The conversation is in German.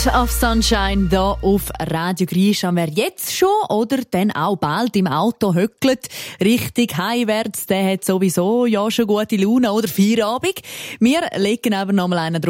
Of Sunshine hier auf Radio Grisha. Wer jetzt schon oder dann auch bald im Auto höckelt, richtig heimwärts, der hat sowieso ja schon gute Laune oder Feierabend. Wir legen aber noch mal einen drauf.